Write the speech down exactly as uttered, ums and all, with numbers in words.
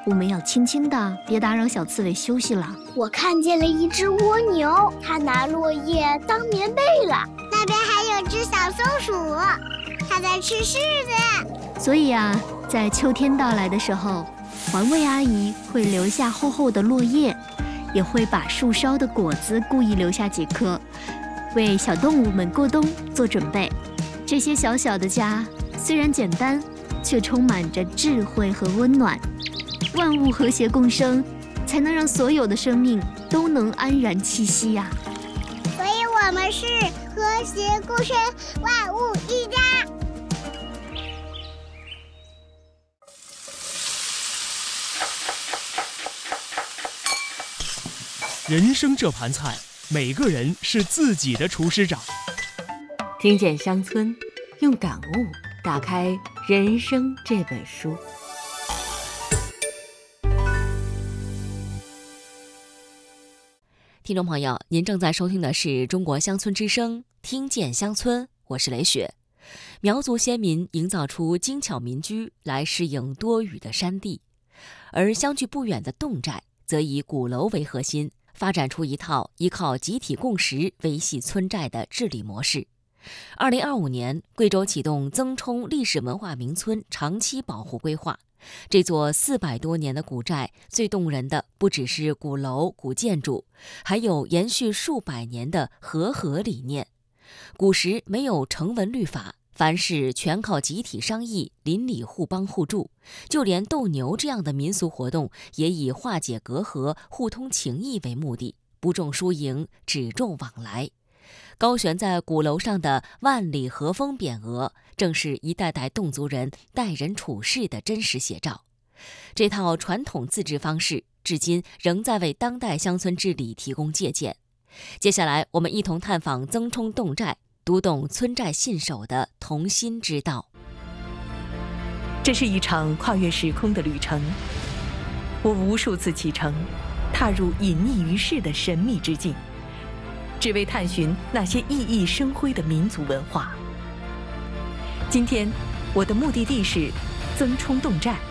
我们要轻轻的，别打扰小刺猬休息了。 我看见了一只蜗牛，它拿落叶当棉被了。 那边还有只小松鼠，它在吃柿子。 所以啊，在秋天到来的时候，环卫阿姨会留下厚厚的落叶，也会把树梢的果子故意留下几颗，为小动物们过冬做准备。这些小小的家虽然简单，却充满着智慧和温暖。万物和谐共生，才能让所有的生命都能安然栖息呀、啊。 所以我们是和谐共生，万物一家。 人生这盘菜，每个人是自己的厨师长。 听见乡村，用感悟打开人生这本书。 听众朋友，您正在收听的是中国乡村之声，听见乡村，我是雷雪。苗族先民营造出精巧民居来适应多雨的山地，而相距不远的侗寨则以鼓楼为核心，发展出一套依靠集体共识维系村寨的治理模式。二零二五年，贵州启动增充历史文化名村长期保护规划。这座四百多年的古寨，最动人的不只是古楼、古建筑，还有延续数百年的和合理念。古时没有成文律法，凡事全靠集体商议，邻里互帮互助。就连斗牛这样的民俗活动，也以化解隔阂、互通情谊为目的，不重输赢，只重往来。高悬在鼓楼上的万里和风匾额，正是一代代侗族人待人处事的真实写照。这套传统自治方式，至今仍在为当代乡村治理提供借鉴。接下来，我们一同探访增充侗寨，读懂村寨信守的同心之道。 这是一场跨越时空的旅程，我无数次启程，踏入隐匿于世的神秘之境，只为探寻那些熠熠生辉的民族文化。今天，我的目的地是增充侗寨。